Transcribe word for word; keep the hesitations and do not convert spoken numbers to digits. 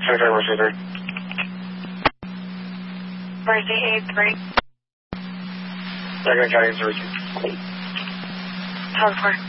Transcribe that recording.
Secretary Mercy three. Mercy eight three. Second County three. Code four.